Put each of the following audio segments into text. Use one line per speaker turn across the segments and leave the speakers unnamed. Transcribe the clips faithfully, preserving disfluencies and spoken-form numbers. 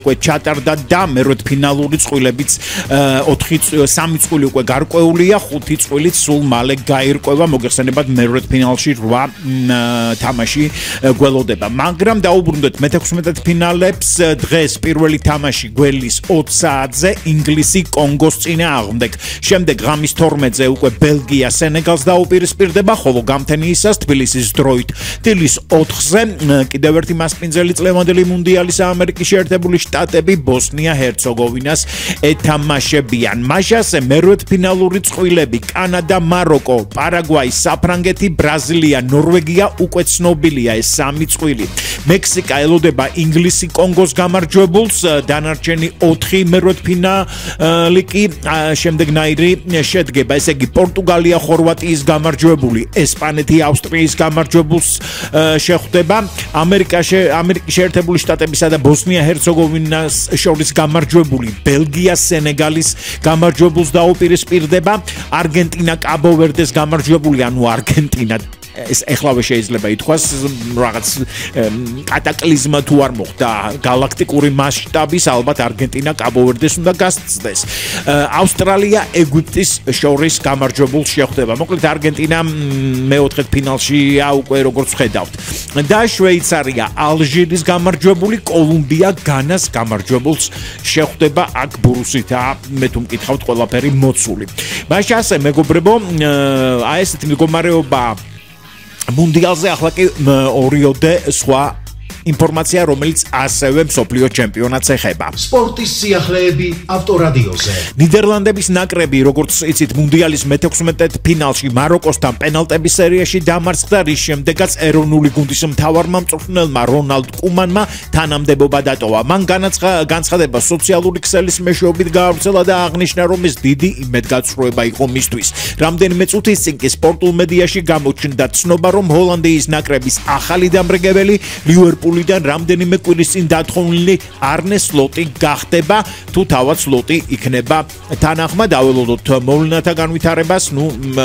უკვე ჩატარდა და მერვედფინალური წყვილებიც ოთხი სამი წყვილი უკვე გარკვეულია, ხუთი წყვილიც სულ მალე გაირკვევა, მოგეხსენებათ მერვედფინალში რვა თამაში გველოდება. მაგრამ დაუბრუნდეთ მეთექვსმეტ ფინალებს. დღეს პირველი თამაში გველის ოცი საათზე ინგლისი კონგოს წინააღმდეგ. შემდეგ ღამის თორმეტზე უკვე ბელგია სენეგალს დაუპირისპირდება, ხოლო გამთენიისას თბილისის დროით დილის ოთხზე კიდევ ერთი მასპინძელი წლევანდელი მუნდიალის ამერიკის შეერთებული შტატები ბოსნია-ჰერცეგოვინას ეთამაშებიან. მაშასე მერვედფინალური წყვილები კანადა, მაროკო, პარაგვაი, საფრანგეთი, ბრაზილია, ნორვეგია უკვე ცნობილია ეს სამი წყვილი. მექსიკა ელოდება ინგლისი კონგოს გამარჯვებულს, დანარჩენი ოთხი მერვედფინალი კი შემდეგნაირი შედგება, ესე იგი პორტუგალია, ხორვატიის გამარჯვებული, ესპანეთი, ავსტრიის გამარჯვებულს შეხვდება, ამერიკაში ამერიკის შეერთებული შტატებისა და ბოსნია-ჰერცეგოვინას შორის გამარჯვებული, ბელგია სენეგალის გამარჯვებულს დაუპირისპირდება, არგენტინა კაბო-ვერდეს გამარჯვებული, ანუ არგენტინა ეს ეხლავე შეიძლება ითქვას რაღაც კატაკლიზმა თუ არ მოხდა გალაქტიკური მასშტაბის, ალბათ არგენტინა კაბო-ვერდეს უნდა გასცდეს. ავსტრალია ეგვიპტის შორის გამარჯვებულს შეხვდება. მოკლედ არგენტინა მეოთხედ ფინალშია უკვე როგორც ხედავთ. და შვეიცარია ალჟირის გამარჯვებული, კოლუმბია განას გამარჯვებულს შეხვდება. აქ ბურუსითაა მე თუ მკითხავთ ყველაფერი მოცული. მაშინ ასე მეგობრებო, აი ესეთი მდგომარეობა მუნდიალზე. ახლა კი ორიოდე სხვა ინფორმაცია, რომელიც ასევე მსოფლიო ჩემპიონატს ეხება.
სპორტის სიახლეები ავტორადიოზე.
ნიდერლანდების ნაკრები, როგორც იცით, მუნდიალის მეთექვსმეტ ფინალში მაროკოსთან პენალტების სერიაში დამარცხდა, რის შემდეგაც ეროვნული გუნდის მთავარმა მწვრთნელმა რონალდ კუმანმა თანამდებობა დატოვა. მან განცხადება სოციალური ქსელის მეშვეობით გაავრცელა და აღნიშნა, რომ ეს დიდი იმედგაცრუება იყო მისთვის. რამდენიმე წუთის წინ კი სპორტულ მედიაში გამოჩნდა ცნობა, რომ ჰოლანდიის ნაკრების ახალი დამრიგებელი ლივერპული დან რამდენიმე კვირის წინ დათხოვნილი არნე სლოტი გახდება, თუ თავად სლოტი იქნება თანახმა. დაველოდოთ მოვლენათა განვითარებას. ნუ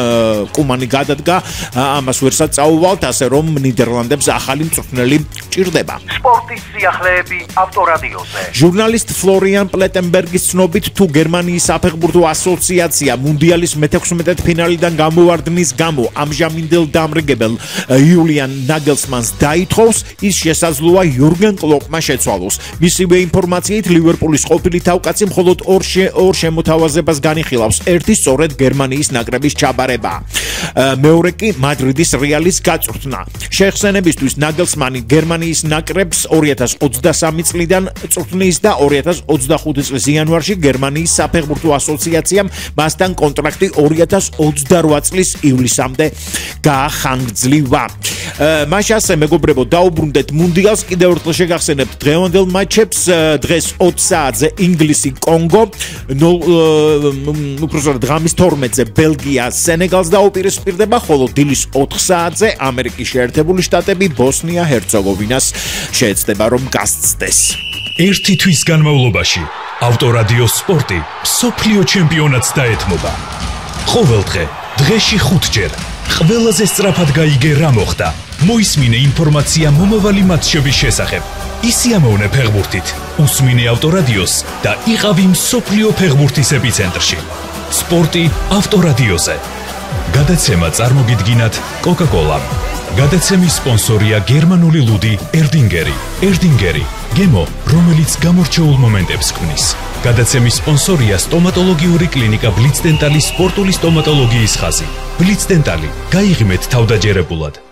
კუმანი გადადგა, ამას ვერსად წაუვალთ, ასე რომ ნიდერლანდებს ახალი მწვრთნელი ჭირდება.
სპორტის სიახლეები ავტორადიოზე.
ჟურნალისტ ფლორიან პლეტენბერგის ცნობით, თუ გერმანიის საფეხბურთო ასოციაცია მუნდიალის მეთექვსმეტ ფინალიდან გამოვარდნის გამო ამჟამინდელ დამრიგებელ იულიან ნაგელსმანს დაითხოვს, ის შესაძლოა იურგენ კლოპმა შეცვალოს. მისივე ინფორმაციით ლივერპულის ყოფილი თავკაცი მხოლოდ ორ ორ შემოთავაზებას განიხილავს. ერთი სწორედ გერმანიის ნაკრების ჩაბარება. მეორე კი მადრიდის რეალის გაწვრთნა. შეხსენებისთვის ნაგელსმანი გერმანიის ნაკრებს ორი ათას ოცდასამი წლიდან წვრთნის და ორი ათას ოცდახუთი წლის იანვარში გერმანიის საფეხბურთო ასოციაციამ მასთან კონტრაქტი ორი ათას ოცდარვა წლის ივლისამდე გაახანგრძლივა. მაშინ ასე მეგობრებო, დაუბრუნდეთ მუნდიალს. კიდევ ერთხელ შეგახსენებთ დღევანდელ მატჩებს. დღეს ოცი საათზე ინგლისი კონგო, უпростоრად ღამის თორმეტზე ბელგია სენეგალს დაუპირისპირდება, ხოლო დილის ოთხ საათზე ამერიკის შეერთებული შტატები ბოსნია-ჰერცეგოვინას შეეცდება რომ გასცდეს.
ერთი თვის განმავლობაში ავტორადიო სპორტი მსოფლიო ჩემპიონატს დაეთმობა. ყოველდღე დღეში ხუთჯერ ყველაზე სწრაფად გაიგე რა მოხდა. მოისმინე ინფორმაცია მომავალი მატჩების შესახებ. ისიამოვნე ფეხბურთით, უსმინე ავტორადიოს და იყავი მსოფლიო ფეხბურთის ეპიცენტრში. სპორტი ავტორადიოზე. გადაცემა წარმოგიდგინათ კოკა-კოლა. გადაცემის სპონსორია გერმანული ლუდი ერდინგერი. ერდინგერი, გემო, რომელიც გამორჩეულ მომენტებს ქმნის. გადაცემის სპონსორია სტომატოლოგიური კლინიკა ბლიცდენტალის სპორტული სტომატოლოგიის ხაზი. ბლიცდენტალი, გაიღიმეთ თავდაჯერებულად.